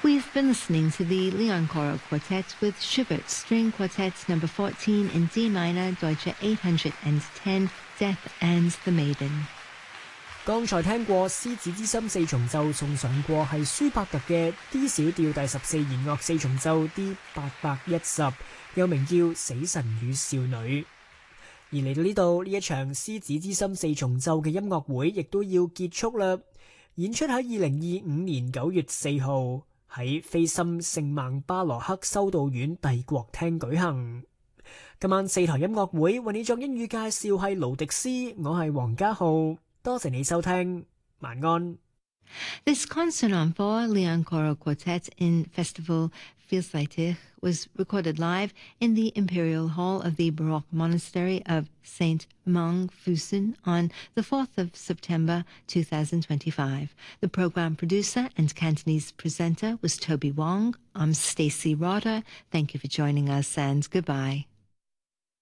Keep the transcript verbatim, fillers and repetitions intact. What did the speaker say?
We've been listening to the Leon Choral Quartet with Schubert String Quartet number fourteen in D minor, Deutsche eight hundred ten, Death and the Maiden。 剛才聽過獅子之心四重奏，送上過係舒伯特嘅 D 小調第十四弦樂四重奏 D 八百一十，又名叫《死神與少女》。而嚟到呢度，呢一場獅子之心四重奏嘅音樂會亦都要結束啦。演出喺二零二五年九月四號喺菲森聖孟巴羅克修道院帝國廳舉行。今晚四台音樂會為你作英語介紹係盧迪斯，我係黃家浩，多謝你收聽，晚安。 This concert on four Leon Choral Quartet in Festival Feelsleitig was recorded live in the Imperial Hall of the Baroque Monastery of Saint Mung Fusen on the fourth of September two thousand twenty-five. The program producer and Cantonese presenter was Toby Wong. I'm Stacey Rotter. Thank you for joining us and goodbye.